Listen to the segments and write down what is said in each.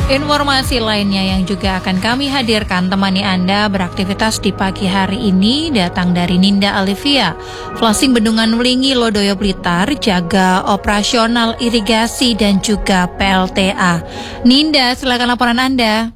Informasi lainnya yang juga akan kami hadirkan temani Anda beraktivitas di pagi hari ini datang dari Ninda Alivia. Flushing Bendungan Wlingi, Lodoyo Blitar, jaga operasional irigasi dan juga PLTA. Ninda, silakan laporan Anda.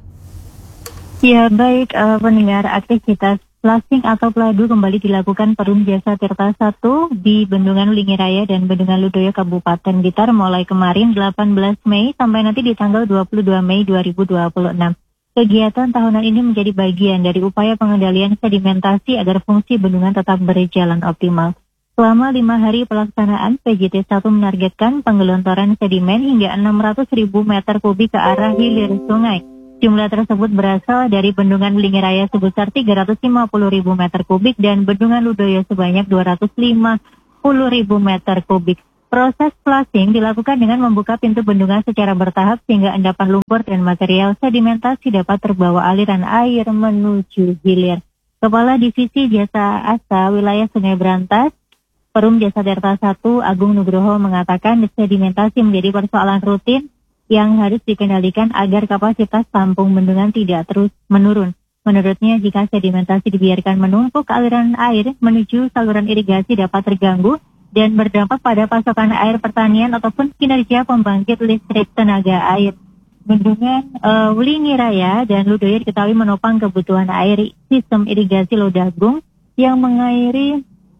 Ya baik, pendengar, aktivitas flushing atau peladu kembali dilakukan Perum Jasa Tirta 1 di Bendungan Wlingi Raya dan Bendungan Lodoyo Kabupaten Blitar mulai kemarin 18 Mei sampai nanti di tanggal 22 Mei 2026. Kegiatan tahunan ini menjadi bagian dari upaya pengendalian sedimentasi agar fungsi bendungan tetap berjalan optimal. Selama 5 hari pelaksanaan, PJT 1 menargetkan penggelontoran sedimen hingga 600.000 meter kubik ke arah hilir sungai. Jumlah tersebut berasal dari Bendungan Wlingi Raya sebesar 350.000 meter kubik dan Bendungan Lodoyo sebanyak 250.000 meter kubik. Proses flushing dilakukan dengan membuka pintu bendungan secara bertahap sehingga endapan lumpur dan material sedimentasi dapat terbawa aliran air menuju hilir. Kepala Divisi Jasa Asa Wilayah Sungai Brantas, Perum Jasa Tirta 1 Agung Nugroho mengatakan sedimentasi menjadi persoalan rutin yang harus dikendalikan agar kapasitas tampung bendungan tidak terus menurun. Menurutnya, jika sedimentasi dibiarkan menumpuk, aliran air menuju saluran irigasi dapat terganggu dan berdampak pada pasokan air pertanian ataupun kinerja pembangkit listrik tenaga air. Bendungan Wlingi Raya dan Lodoyo diketahui menopang kebutuhan air sistem irigasi Lodagung yang mengairi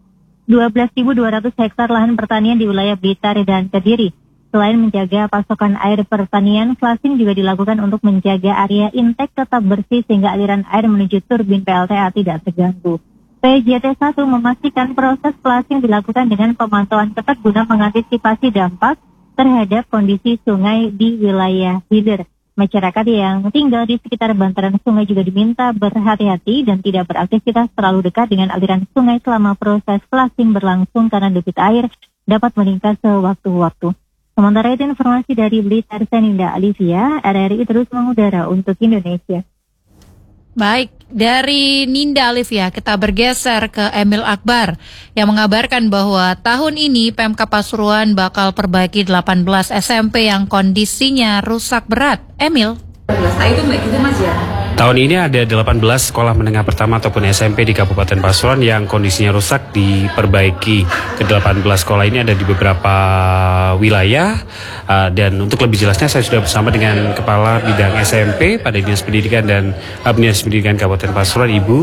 12.200 hektar lahan pertanian di wilayah Blitar dan Kediri. Selain menjaga pasokan air pertanian, flushing juga dilakukan untuk menjaga area intake tetap bersih sehingga aliran air menuju turbin PLTA tidak terganggu. PJT 1 memastikan proses flushing dilakukan dengan pemantauan ketat guna mengantisipasi dampak terhadap kondisi sungai di wilayah hilir. Masyarakat yang tinggal di sekitar bantaran sungai juga diminta berhati-hati dan tidak beraktivitas terlalu dekat dengan aliran sungai selama proses flushing berlangsung karena debit air dapat meningkat sewaktu-waktu. Sementara itu informasi dari Blitar, Ninda Alivia, RRI terus mengudara untuk Indonesia. Baik, dari Ninda Alivia kita bergeser ke Emil Akbar yang mengabarkan bahwa tahun ini Pemkab Pasuruan bakal perbaiki 18 SMP yang kondisinya rusak berat. Emil? Itu gitu Mas ya? Tahun ini ada 18 sekolah menengah pertama ataupun SMP di Kabupaten Pasuruan yang kondisinya rusak diperbaiki. Ke-18 sekolah ini ada di beberapa wilayah dan untuk lebih jelasnya saya sudah bersama dengan Kepala Bidang SMP pada Dinas Pendidikan dan Dinas Pendidikan Kabupaten Pasuruan, Ibu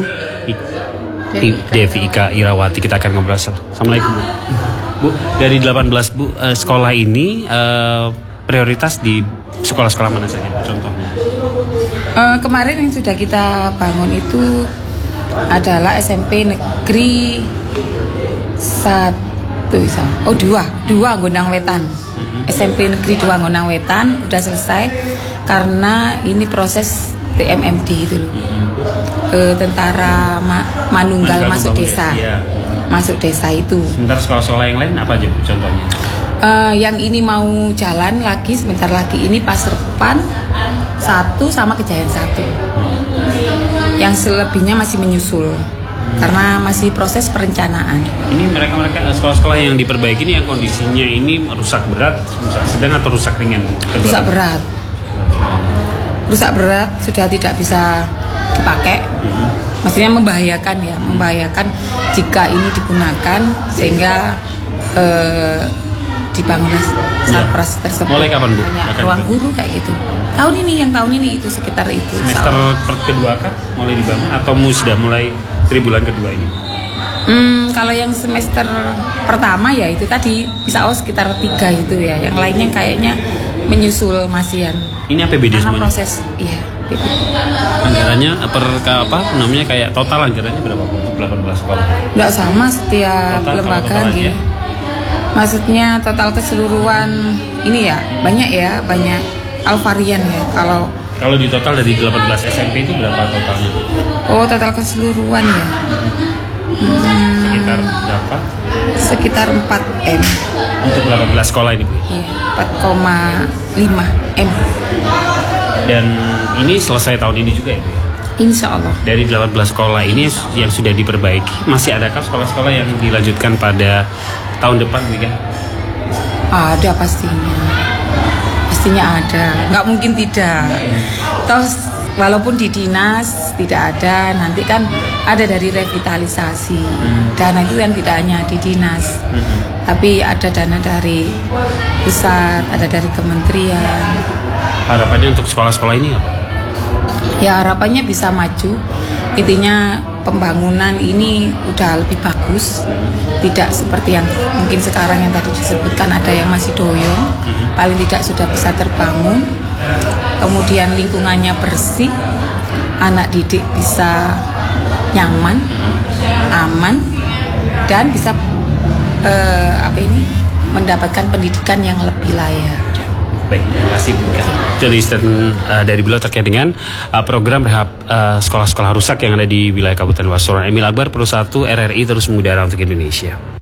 Devi Ika Irawati. Kita akan ngobrol. Assalamualaikum Bu. Dari 18 sekolah ini prioritas di sekolah-sekolah mana saja contohnya? Kemarin yang sudah kita bangun itu adalah SMP Negeri 1, dua Gondang Wetan. SMP Negeri 2 Gondang Wetan udah selesai karena ini proses TMMD itu loh. Tentara Manunggal masuk desa. Ya. Masuk desa itu. Sebentar sekolah-sekolah yang lain apa aja Bu contohnya? Yang ini mau jalan lagi sebentar lagi ini Paserpan 1 sama Kejayaan 1. Yang selebihnya masih menyusul karena masih proses perencanaan. Ini mereka sekolah-sekolah yang diperbaiki ini yang kondisinya ini rusak berat, rusak sedang atau rusak ringan? Rusak berat. Rusak berat sudah tidak bisa dipakai. Maksudnya membahayakan jika ini digunakan sehingga dibangun sarpras tersebut. Mulai kapan Bu? Ruang guru kayak gitu. Tahun ini itu sekitar itu. Semester kedua kan mulai dibangun atau sudah mulai tribulan kedua ini? Kalau yang semester pertama ya itu tadi bisa sekitar 3 itu ya. Yang lainnya kayaknya menyusul masian. Ini APBD semuanya? Proses, iya. Anggarannya namanya kayak total anggarannya berapa untuk 18 sekolah? Nggak sama setiap lembaga gitu. Maksudnya total keseluruhan ini ya banyak alvarian ya. Kalau di total dari 18 SMP itu berapa totalnya? Oh, total keseluruhan ya. Sekitar berapa? Sekitar 4M. Untuk 18 sekolah ini Bu? Iya, 4,5 M. Dan ini selesai tahun ini juga ya Bu? Insya Allah. Dari 18 sekolah ini yang sudah diperbaiki, masih adakah sekolah-sekolah yang dilanjutkan pada tahun depan nih kan? Ada pastinya Mestinya ada, nggak mungkin tidak. Toh walaupun di dinas tidak ada, nanti kan ada dari revitalisasi. Dana itu kan tidak hanya di dinas, tapi ada dana dari pusat, ada dari kementerian. Harapannya untuk sekolah-sekolah ini apa? Ya harapannya bisa maju. Intinya pembangunan ini udah lebih bagus, tidak seperti yang mungkin sekarang yang tadi disebutkan ada yang masih doyong, paling tidak sudah bisa terbangun. Kemudian lingkungannya bersih, anak didik bisa nyaman, aman, dan bisa mendapatkan pendidikan yang lebih layak. Baik, terima kasih Bu. Jadi statement dari beliau terkait dengan program rehab sekolah-sekolah rusak yang ada di wilayah Kabupaten Pasuruan. Emil Akbar, Pro 1 RRI terus mengudara untuk Indonesia.